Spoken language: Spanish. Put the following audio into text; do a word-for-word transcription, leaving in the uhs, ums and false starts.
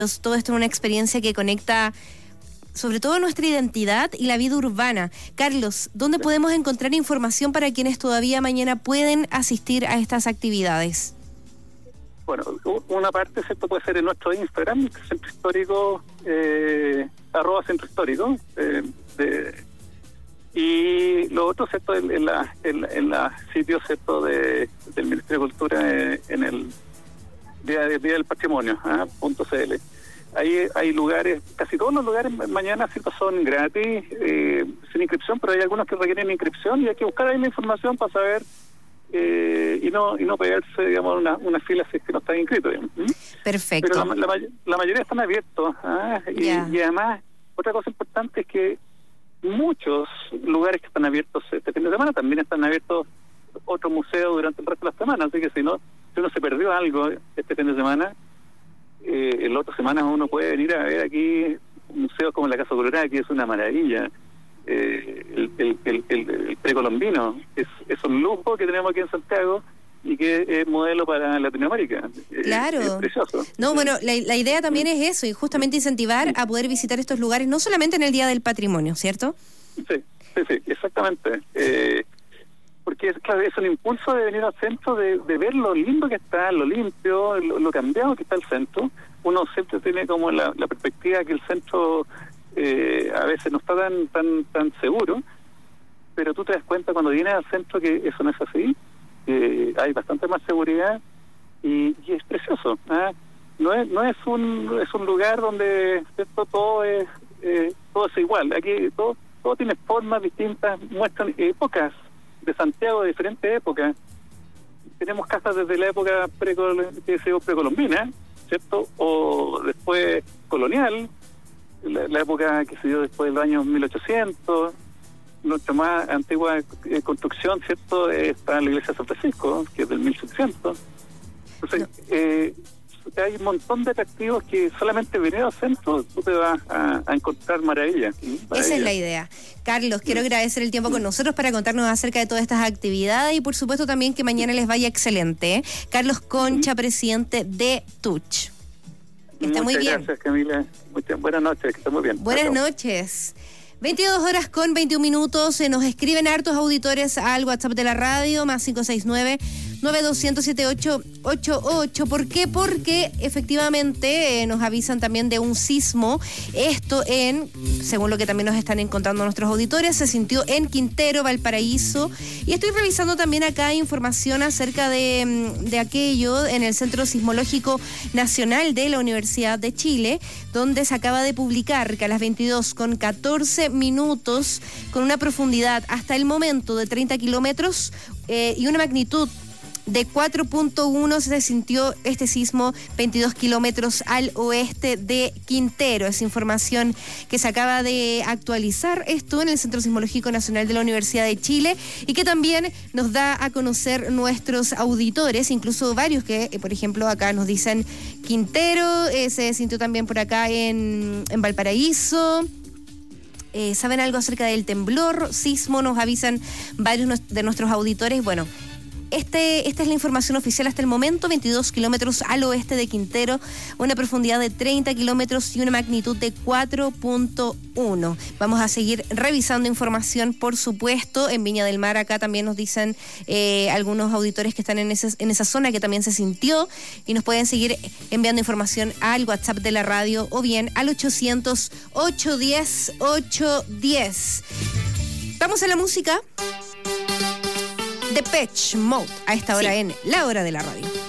Todo esto es una experiencia que conecta sobre todo nuestra identidad y la vida urbana. Carlos, ¿dónde podemos encontrar información para quienes todavía mañana pueden asistir a estas actividades? Bueno, una parte, ¿cierto?, puede ser en nuestro Instagram, Centro Histórico, eh, arroba Centro Histórico, eh, de, y lo otro, ¿cierto?, en, en la en, en la sitio, ¿cierto?, de, del Ministerio de Cultura, eh, en el Día, Día del Patrimonio, ¿ah? .cl. Ahí hay lugares, casi todos los lugares mañana, ¿cierto?, son gratis, eh, sin inscripción, pero hay algunos que requieren inscripción y hay que buscar ahí la información para saber eh, y no y no pegarse, digamos, una, una fila si es que no están inscritos. ¿Mm? Perfecto. Pero la, la, la mayoría están abiertos, ¿ah? y, yeah. y además, otra cosa importante es que muchos lugares que están abiertos este fin de semana también están abiertos otros museos durante el resto de la semana, así que si no, si uno se perdió algo este fin de semana, Eh, en la otra semana uno puede venir a ver aquí museos como la Casa Colorada, que es una maravilla. Eh, el, el, el, el, el precolombino es, es un lujo que tenemos aquí en Santiago y que es modelo para Latinoamérica. Claro. Es, es precioso. No, bueno, la, la idea también es eso, y justamente incentivar a poder visitar estos lugares, no solamente en el Día del Patrimonio, ¿cierto? Sí, sí, sí, exactamente. Eh, porque es, claro, es un impulso de venir al centro, de, de ver lo lindo que está, lo limpio, lo, lo cambiado que está el centro. Uno siempre tiene como la, la perspectiva que el centro eh, a veces no está tan tan tan seguro, pero tú te das cuenta cuando vienes al centro que eso no es así, que hay bastante más seguridad y, y es precioso, ¿eh? No es no es un es un lugar donde, ¿cierto?, todo es eh, todo es igual. Aquí todo todo tiene formas distintas, muestran épocas de Santiago de diferentes épocas. Tenemos casas desde la época precol- que se precolombina, ¿cierto?, o después colonial, la, la época que se dio después del año mil ochocientos. Nuestra más antigua eh, construcción, ¿cierto?, está en la iglesia de San Francisco, que es del mil setecientos. Entonces, no. eh, hay un montón de atractivos que solamente veniendo al centro tú te vas a, a encontrar maravillas. Maravilla. Esa es la idea. Carlos, quiero agradecer el tiempo con nosotros para contarnos acerca de todas estas actividades y por supuesto también que mañana les vaya excelente, ¿eh? Carlos Concha, presidente de Tuch. Que está muy bien. Gracias, Camila. Muchas buenas noches, que está muy bien. Buenas noches. veintidós horas con veintiún minutos. Se nos escriben hartos auditores al WhatsApp de la radio, más cinco seis nueve, nueve dos cero, siete ocho ocho ocho. ¿Por qué? Porque efectivamente eh, nos avisan también de un sismo. Esto en, según lo que también nos están encontrando nuestros auditores, se sintió en Quintero, Valparaíso. Y estoy revisando también acá información acerca de, de aquello en el Centro Sismológico Nacional de la Universidad de Chile, donde se acaba de publicar que a las veintidós con catorce minutos, con una profundidad hasta el momento de treinta kilómetros eh, y una magnitud de cuatro punto uno, se sintió este sismo veintidós kilómetros al oeste de Quintero. Es información que se acaba de actualizar esto en el Centro Sismológico Nacional de la Universidad de Chile y que también nos da a conocer nuestros auditores, incluso varios que, eh, por ejemplo, acá nos dicen Quintero, eh, se sintió también por acá en, en Valparaíso. Eh, ¿Saben algo acerca del temblor? Sismo, nos avisan varios de nuestros auditores. Bueno, Este, esta es la información oficial hasta el momento, veintidós kilómetros al oeste de Quintero, una profundidad de treinta kilómetros y una magnitud de cuatro punto uno. Vamos a seguir revisando información, por supuesto, en Viña del Mar. Acá también nos dicen eh, algunos auditores que están en, ese, en esa zona que también se sintió y nos pueden seguir enviando información al WhatsApp de la radio o bien al ochocientos, ochocientos diez, ochocientos diez. Vamos a la música. Depeche Mode a esta hora sí. En La Hora de la Radio.